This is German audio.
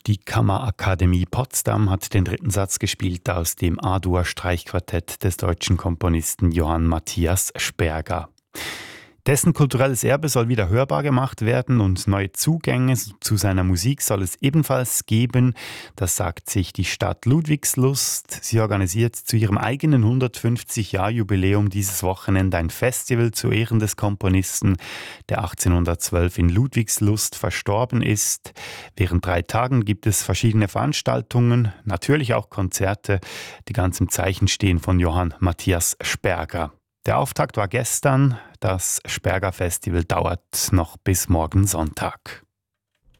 Die Kammerakademie Potsdam hat den dritten Satz gespielt aus dem A-Dur-Streichquartett des deutschen Komponisten Johann Matthias Sperger. Dessen kulturelles Erbe soll wieder hörbar gemacht werden und neue Zugänge zu seiner Musik soll es ebenfalls geben. Das sagt sich die Stadt Ludwigslust. Sie organisiert zu ihrem eigenen 150-Jahr-Jubiläum dieses Wochenende ein Festival zu Ehren des Komponisten, der 1812 in Ludwigslust verstorben ist. Während 3 Tagen gibt es verschiedene Veranstaltungen, natürlich auch Konzerte, die ganz im Zeichen stehen von Johann Matthias Sperger. Der Auftakt war gestern. Das Sperger Festival dauert noch bis morgen Sonntag.